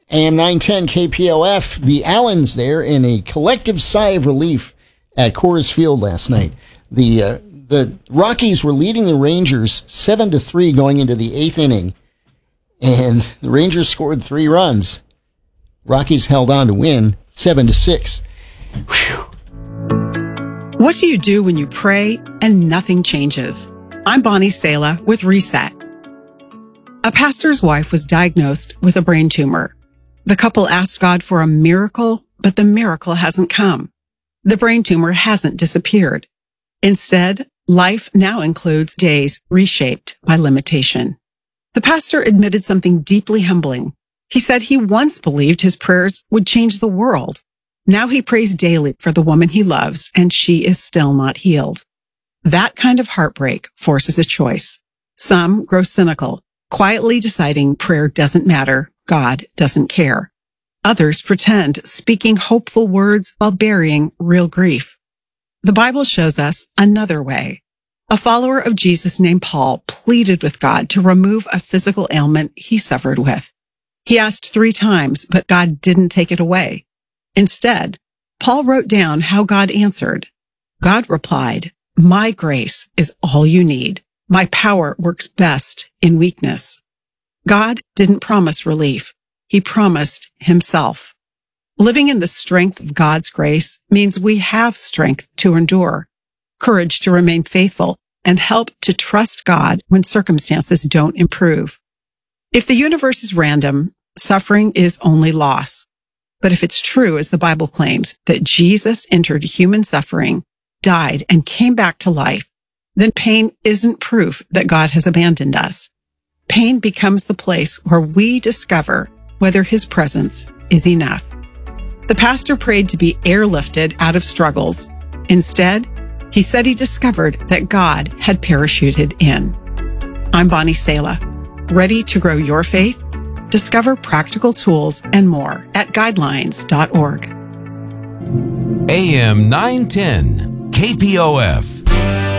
AM 910 KPOF, the Allens there in a collective sigh of relief at Coors Field last night. The Rockies were leading the Rangers 7-3 going into the 8th inning, and the Rangers scored 3 runs. Rockies held on to win 7-6. Whew. What do you do when you pray and nothing changes? I'm Bonnie Sala with Reset. A pastor's wife was diagnosed with a brain tumor. The couple asked God for a miracle, but the miracle hasn't come. The brain tumor hasn't disappeared. Instead, life now includes days reshaped by limitation. The pastor admitted something deeply humbling. He said he once believed his prayers would change the world. Now he prays daily for the woman he loves, and she is still not healed. That kind of heartbreak forces a choice. Some grow cynical, quietly deciding prayer doesn't matter, God doesn't care. Others pretend, speaking hopeful words while burying real grief. The Bible shows us another way. A follower of Jesus named Paul pleaded with God to remove a physical ailment he suffered with. He asked 3 times, but God didn't take it away. Instead, Paul wrote down how God answered. God replied, "My grace is all you need. My power works best in weakness." God didn't promise relief. He promised himself. Living in the strength of God's grace means we have strength to endure, courage to remain faithful, and help to trust God when circumstances don't improve. If the universe is random, suffering is only loss. But if it's true, as the Bible claims, that Jesus entered human suffering, died, and came back to life, then pain isn't proof that God has abandoned us. Pain becomes the place where we discover whether his presence is enough. The pastor prayed to be airlifted out of struggles. Instead, he said he discovered that God had parachuted in. I'm Bonnie Sala. Ready to grow your faith? Discover practical tools and more at guidelines.org. AM 910 KPOF.